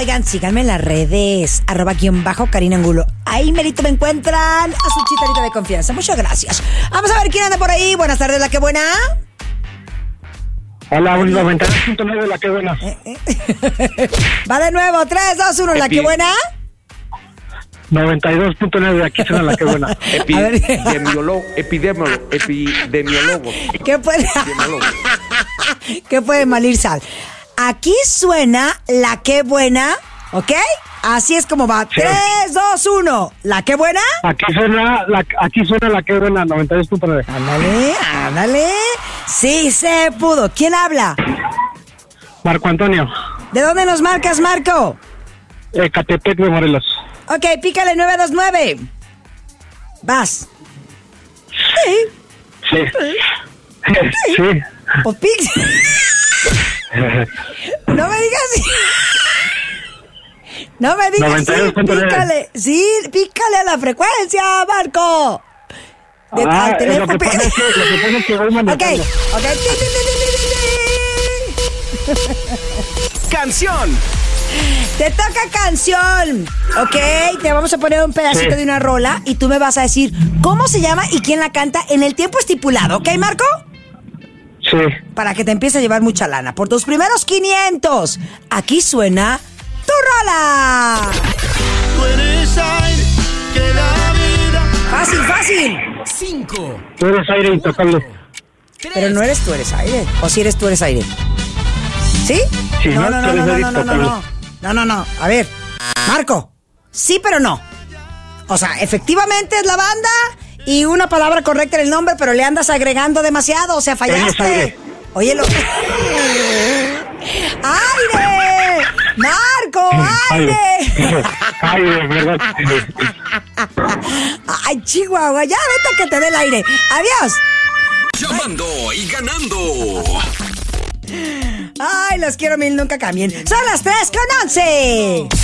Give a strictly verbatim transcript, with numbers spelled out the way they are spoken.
Oigan, síganme en las redes, arroba guión bajo Karina Angulo. Ahí merito me encuentran a su chicharita de confianza. Muchas gracias. Vamos a ver quién anda por ahí. Buenas tardes, la que buena. Hola, un noventa y dos punto nueve, la que buena. Eh, eh. Va de nuevo, tres, dos, uno, la que buena. noventa y dos punto nueve, aquí suena la que buena. Epidemiólogo, epidemiólogo, epidemiólogo. ¿Qué puede? ¿Qué puede malir sal? Aquí suena la que buena, ¿ok? Así es como va. Sí. tres, dos, uno. ¿La que buena? Aquí suena la, aquí suena la que buena, noventa y dos punto nueve. Ándale, ándale. Sí se pudo. ¿Quién habla? Marco Antonio. ¿De dónde nos marcas, Marco? Ecatepec de Morelos. Ok, pícale nueve dos nueve. Vas. Sí. Sí. Sí. Sí. O pix. No me digas. No me digas. Sí, pícale. Sí, pícale a la frecuencia, Marco. De, ah, al teléfono. Lo que pasa es que, lo que, pasa es que voy manejando. Ok, ok. Canción. Te toca canción, ¿ok? Te vamos a poner un pedacito sí. de una rola y tú me vas a decir cómo se llama y quién la canta en el tiempo estipulado, ¿ok, Marco? Sí. Para que te empiece a llevar mucha lana. Por tus primeros quinientos, aquí suena tu rola. Tú eres aire que da vida. Fácil, fácil. Cinco. Tú eres aire intocable. Pero no eres tú eres aire. ¿O si eres tú eres aire? ¿Sí? Sí, no, no, no, no, no, no, no, no, no. No, no, no. A ver, Marco. Sí, pero no. O sea, efectivamente es la banda y una palabra correcta en el nombre, pero le andas agregando demasiado. O sea, fallaste. Óyelo. ¡Aire! ¡Marco! ¡Aire! ¡Aire, verdad! ¡Ay, Chihuahua! Ya, vete a que te dé el aire. ¡Adiós! Llamando y ganando. Ay, los quiero mil, nunca cambien. Son las tres con once.